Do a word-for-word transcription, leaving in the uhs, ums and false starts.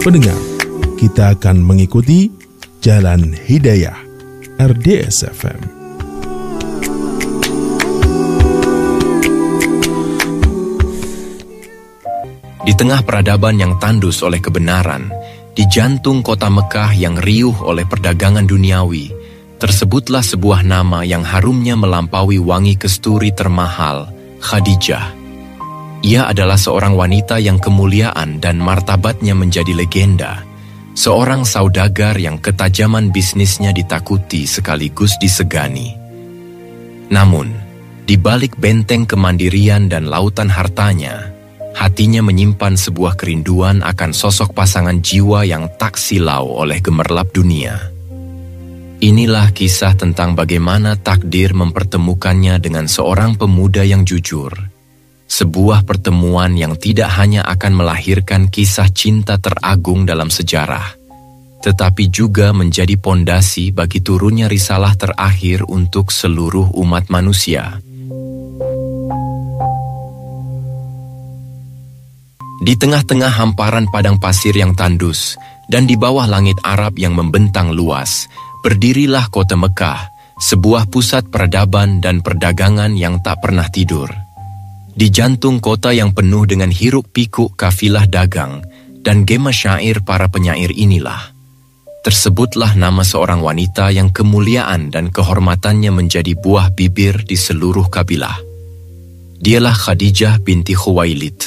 Pendengar, kita akan mengikuti Jalan Hidayah R D S F M. Di tengah peradaban yang tandus oleh kebenaran, di jantung kota Mekah yang riuh oleh perdagangan duniawi, tersebutlah sebuah nama yang harumnya melampaui wangi kesturi termahal, Khadijah. Ia adalah seorang wanita yang kemuliaan dan martabatnya menjadi legenda. Seorang saudagar yang ketajaman bisnisnya ditakuti sekaligus disegani. Namun, di balik benteng kemandirian dan lautan hartanya, hatinya menyimpan sebuah kerinduan akan sosok pasangan jiwa yang tak silau oleh gemerlap dunia. Inilah kisah tentang bagaimana takdir mempertemukannya dengan seorang pemuda yang jujur. Sebuah pertemuan yang tidak hanya akan melahirkan kisah cinta teragung dalam sejarah, tetapi juga menjadi pondasi bagi turunnya risalah terakhir untuk seluruh umat manusia. Di tengah-tengah hamparan padang pasir yang tandus dan di bawah langit Arab yang membentang luas, berdirilah kota Mekah, sebuah pusat peradaban dan perdagangan yang tak pernah tidur. Di jantung kota yang penuh dengan hiruk-pikuk kafilah dagang dan gema syair para penyair inilah, tersebutlah nama seorang wanita yang kemuliaan dan kehormatannya menjadi buah bibir di seluruh kabilah. Dialah Khadijah binti Khuwailid.